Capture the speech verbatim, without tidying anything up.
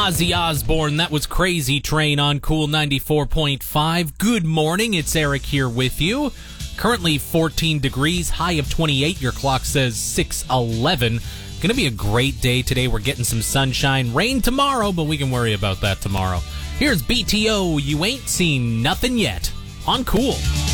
Ozzy Osbourne, that was Crazy Train on Cool ninety-four point five. Good morning, it's Eric here with you. Currently fourteen degrees, high of twenty-eight. Your clock says six eleven. Gonna be a great day today. We're getting some sunshine. Rain tomorrow, but we can worry about that tomorrow. Here's B T O, You Ain't Seen Nothing Yet on Cool.